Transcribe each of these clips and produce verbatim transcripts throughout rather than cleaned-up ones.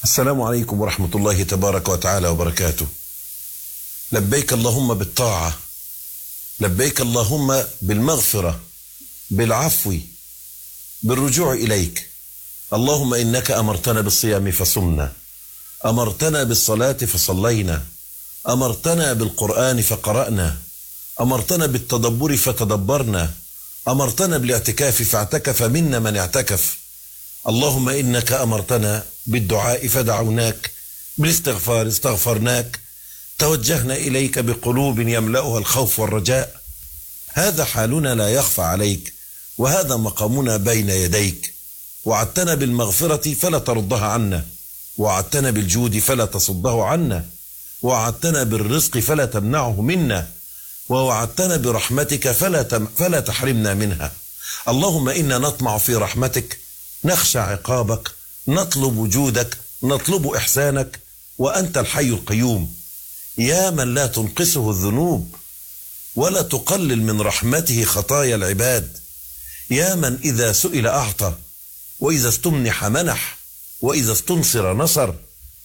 السلام عليكم ورحمة الله تبارك وتعالى وبركاته. لبيك اللهم بالطاعة، لبيك اللهم بالمغفرة، بالعفو، بالرجوع إليك. اللهم إنك أمرتنا بالصيام فصمنا، أمرتنا بالصلاة فصلينا، أمرتنا بالقرآن فقرأنا، أمرتنا بالتدبر فتدبرنا، أمرتنا بالاعتكاف فاعتكف منا من اعتكف. اللهم إنك أمرتنا بالدعاء فدعوناك، بالاستغفار استغفرناك، توجهنا إليك بقلوب يملأها الخوف والرجاء. هذا حالنا لا يخفى عليك، وهذا مقامنا بين يديك. وعدتنا بالمغفرة فلا تردها عنا، وعدتنا بالجود فلا تصده عنا، وعدتنا بالرزق فلا تمنعه منا، ووعدتنا برحمتك فلا, تم فلا تحرمنا منها. اللهم إنا نطمع في رحمتك، نخشى عقابك، نطلب جودك، نطلب إحسانك، وأنت الحي القيوم. يا من لا تنقصه الذنوب ولا تقلل من رحمته خطايا العباد. يا من إذا سئل أعطى، وإذا استمنح منح، وإذا استنصر نصر،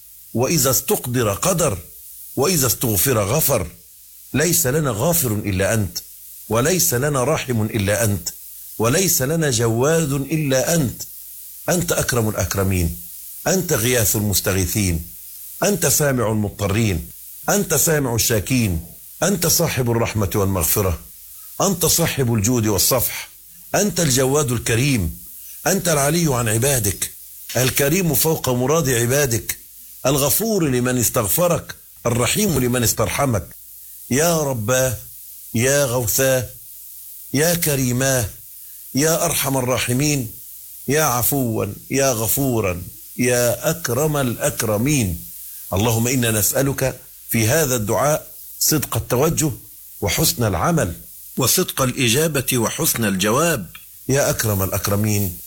وإذا استقدر قدر، وإذا استغفر غفر. ليس لنا غافر إلا أنت، وليس لنا راحم إلا أنت، وليس لنا جواد إلا أنت. أنت أكرم الأكرمين، أنت غياث المستغيثين، أنت سامع المضطرين، أنت سامع الشاكين، أنت صاحب الرحمة والمغفرة، أنت صاحب الجود والصفح، أنت الجواد الكريم، أنت العلي عن عبادك، الكريم فوق مراد عبادك، الغفور لمن استغفرك، الرحيم لمن استرحمك. يا رباه، يا غوثاه، يا كريماه، يا أرحم الراحمين، يا عفوا، يا غفورا، يا أكرم الأكرمين. اللهم إنا نسألك في هذا الدعاء صدق التوجه وحسن العمل، وصدق الإجابة وحسن الجواب. يا أكرم الأكرمين،